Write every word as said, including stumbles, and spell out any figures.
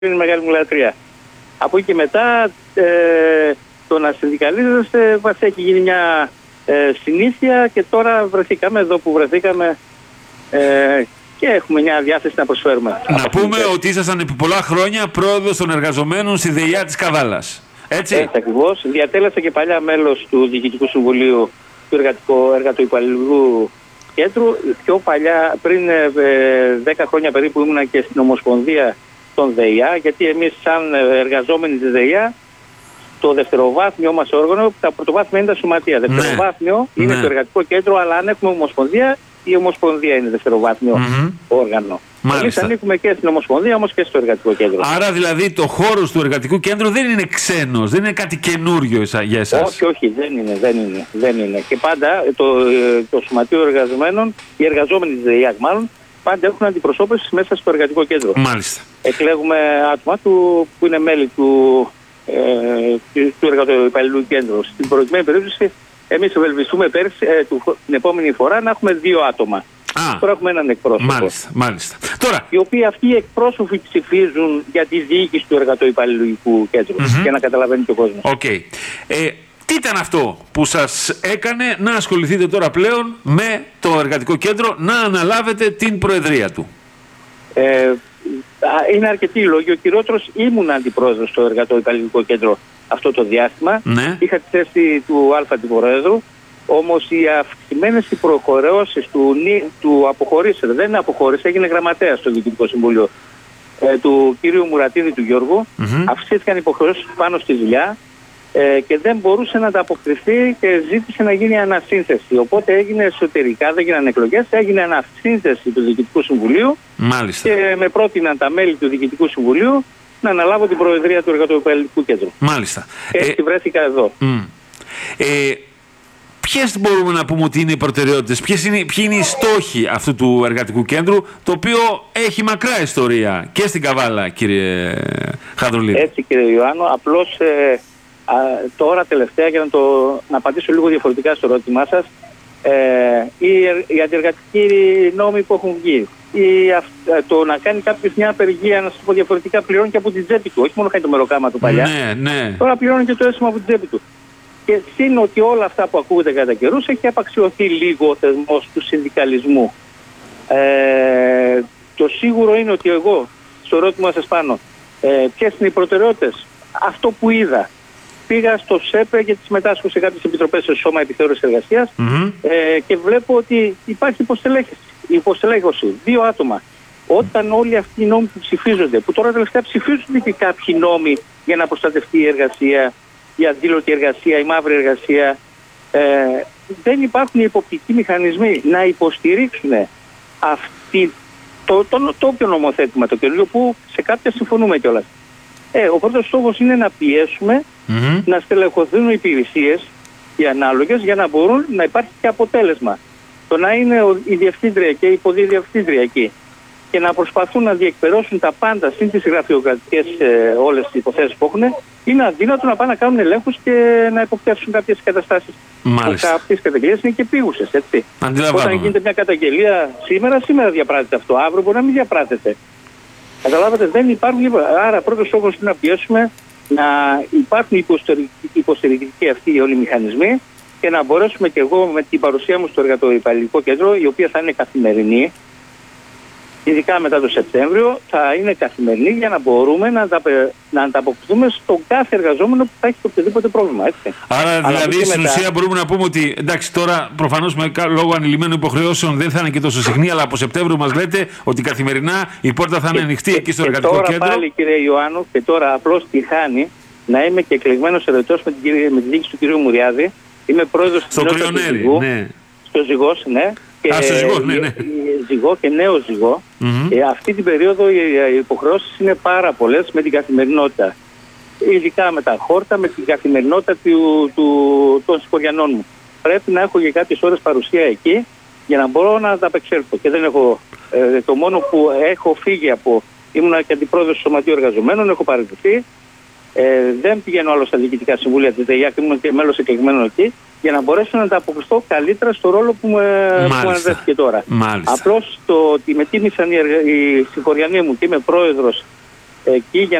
είναι μεγάλη μου λατρεία. Από εκεί και μετά ε, το να συνδικαλίζεστε μας έχει γίνει μια ε, συνήθεια και τώρα βρεθήκαμε εδώ που βρεθήκαμε ε, και έχουμε μια διάθεση να προσφέρουμε. Να πούμε ότι ήσασταν επί πολλά χρόνια πρόεδρος των εργαζομένων στη ΔΕΙΑ της Καβάλας. Έτσι. Έτσι ακριβώς. Διατέλεσα και παλιά μέλος του Διοικητικού Συμβουλίου του Εργατικού Εργατοϊπαλληλικού Κέντρου. Πιο παλιά, πριν ε, δέκα χρόνια περίπου, ήμουνα και στην Ομοσπονδία των ΔΕΙΑ, γιατί εμείς σαν εργαζόμενοι της ΔΕΙΑ, το δευτεροβάθμιο μας όργανο, τα πρωτοβάθμια είναι τα σωματεία. Δευτεροβάθμιο ναι. είναι ναι. το εργατικό κέντρο, αλλά αν έχουμε Ομοσπονδία, η Ομοσπονδία είναι δευτεροβάθμιο mm-hmm. όργανο. Εμείς ανήκουμε και στην Ομοσπονδία, όμως και στο εργατικό κέντρο. Άρα δηλαδή το χώρος του εργατικού κέντρου δεν είναι ξένος, δεν είναι κάτι καινούριο για εσάς. Όχι, όχι, δεν είναι, δεν είναι, δεν είναι. Και πάντα το, το Σωματείο Εργαζομένων, οι εργαζόμενοι της ΔΕΙΑΚ μάλλον, πάντα έχουν αντιπροσώπευση μέσα στο εργατικό κέντρο. Μάλιστα. Εκλέγουμε άτομα του, που είναι μέλη του, ε, του εργατοϊπαλληλικού κέντρου. Στην προηγούμενη περίπτωση, εμείς ευελπιστούμε πέρσι, ε, του, την επόμενη φορά να έχουμε δύο άτομα. Α, τώρα έχουμε έναν εκπρόσωπο. Μάλιστα, μάλιστα. Τώρα. Οι οποίοι αυτοί οι εκπρόσωποι ψηφίζουν για τη διοίκηση του εργατοϊπαλληλικού κέντρου. Mm-hmm. Για να καταλαβαίνει και ο κόσμος. Okay. Ε, τι ήταν αυτό που σας έκανε να ασχοληθείτε τώρα πλέον με το εργατικό κέντρο, να αναλάβετε την προεδρία του? Ε, είναι αρκετοί λόγοι. Ο κυριότερος, ήμουν αντιπρόεδρος στο εργατοϊπαλληλικό κέντρο αυτό το διάστημα. Ναι. Είχα τη θέση του Α αντιπροέδρου. Όμως οι αυξημένες υποχρεώσεις του, του αποχωρήσεων, δεν αποχώρησε, έγινε γραμματέας στο Διοικητικό Συμβούλιο ε, του κυρίου Μουρατίδη του Γιώργου. Mm-hmm. Αυξήθηκαν οι υποχρεώσεις πάνω στη δουλειά ε, και δεν μπορούσε να τα αποκριθεί και ζήτησε να γίνει ανασύνθεση. Οπότε έγινε εσωτερικά, δεν έγιναν εκλογές, έγινε ανασύνθεση του Διοικητικού Συμβουλίου. Μάλιστα. Και με πρότειναν τα μέλη του Διοικητικού Συμβουλίου να αναλάβω την προεδρία του Εργατοϊπαλληλικού Κέντρου. Μάλιστα. Και έτσι ε, βρέθηκα εδώ. Mm. Ε, Ποιες μπορούμε να πούμε ότι είναι οι προτεραιότητες, ποιες είναι, ποιοι είναι οι στόχοι αυτού του εργατικού κέντρου, το οποίο έχει μακρά ιστορία και στην Καβάλα, κύριε Χανδρουλίδη? Έτσι, κύριε Ιωάννου, απλώς ε, α, τώρα τελευταία, για να, το, να απαντήσω λίγο διαφορετικά στο ερώτημά σας, ε, οι, οι αντιεργατικοί νόμοι που έχουν βγει, η, α, το να κάνει κάποιος μια απεργία, να σας πω διαφορετικά, πληρώνει και από την τσέπη του, όχι μόνο κάνει το μεροκάμα του παλιά, ναι, ναι. τώρα πληρώνει και το αίσθημα από την τσέπη του. Και συν ότι όλα αυτά που ακούγονται κατά καιρούς, έχει απαξιωθεί λίγο ο θεσμός του συνδικαλισμού. Ε, το σίγουρο είναι ότι εγώ, στο ερώτημα σας πάνω, ε, ποιες είναι οι προτεραιότητες? Αυτό που είδα. Πήγα στο ΣΕΠΕ και συμμετάσχω σε κάποιες επιτροπές στο Σώμα Επιθεώρησης Εργασίας mm-hmm. ε, και βλέπω ότι υπάρχει υποστελέχωση. Δύο άτομα. Όταν όλοι αυτοί οι νόμοι που ψηφίζονται, που τώρα τελευταία ψηφίζονται και κάποιοι νόμοι για να προστατευτεί η εργασία, η αδήλωτη εργασία, η μαύρη εργασία, ε, δεν υπάρχουν οι υποπτικοί μηχανισμοί να υποστηρίξουν αυτή, το, το, το, το όποιο νομοθέτημα, το καινούριο, που σε κάποια συμφωνούμε κιόλας. Ε, ο πρώτος στόχος είναι να πιέσουμε mm-hmm. να στελεχωθούν οι υπηρεσίες, οι ανάλογες, για να μπορούν να υπάρχει και αποτέλεσμα. Το να είναι η διευθύντρια και η υποδιευθύντρια εκεί και να προσπαθούν να διεκπερώσουν τα πάντα συν τις γραφειοκρατικές ε, όλες τις υποθέσεις που έχουν, είναι αδύνατο να πάνε να κάνουν ελέγχους και να υποπτεύσουν κάποιες καταστάσεις. Μάλιστα. Κάποιες καταγγελίες είναι και πήγουσες, έτσι. Όταν γίνεται μια καταγγελία σήμερα, σήμερα διαπράττεται αυτό. Αύριο μπορεί να μην διαπράττεται. Καταλάβατε, δεν υπάρχουν. Άρα, πρώτος στόχος είναι να πιέσουμε να υπάρχουν υποστηρικτικοί αυτοί όλοι οι μηχανισμοί και να μπορέσουμε και εγώ με την παρουσία μου στο εργατοϊπαλληλικό κέντρο, η οποία θα είναι καθημερινή, ειδικά μετά το Σεπτέμβριο, θα είναι καθημερινή για να μπορούμε να, ανταπε... να ανταποκριθούμε στον κάθε εργαζόμενο που θα έχει οποιοδήποτε πρόβλημα. Έτσι. Άρα, δηλαδή, στην μετά... ουσία μπορούμε να πούμε ότι εντάξει, τώρα προφανώς με λόγω ανηλυμένων υποχρεώσεων δεν θα είναι και τόσο συχνή, αλλά από Σεπτέμβριο μας λέτε ότι καθημερινά η πόρτα θα είναι ανοιχτή εκεί στο εργατικό τώρα κέντρο. Πάλι, κύριε Ιωάννου, και τώρα απλώς τη χάνει να είμαι και εκλεγμένος ερετός με, με τη διοίκηση του κυρίου Μουριάδη. Είμαι πρόεδρος στο Κρυονέρι, ναι. Στο Ζυγός, ναι. Και Α, στο Ζυγό, ναι, ναι. Ζυγό και νέο Ζυγό. Mm-hmm. Ε, αυτή την περίοδο οι υποχρεώσεις είναι πάρα πολλές με την καθημερινότητα. Ειδικά με τα χόρτα, με την καθημερινότητα του, του, των συγχωριανών μου. Πρέπει να έχω για κάποιες ώρες παρουσία εκεί για να μπορώ να ανταπεξέλθω. Και δεν έχω, ε, το μόνο που έχω φύγει από, ήμουν και αντιπρόεδρος του Σωματείου Εργαζομένων, έχω παραιτηθεί. Ε, δεν πηγαίνω άλλο στα διοικητικά συμβούλια της ΔΕΙΑ και ήμουν και μέλος εκλεγμένων εκεί, για να μπορέσω να ανταποκριθώ καλύτερα στο ρόλο που μου αναδέθηκε τώρα. Μάλιστα. Απλώς το ότι με τίμησαν οι, εργα... οι συγχωριανοί μου και είμαι πρόεδρος εκεί για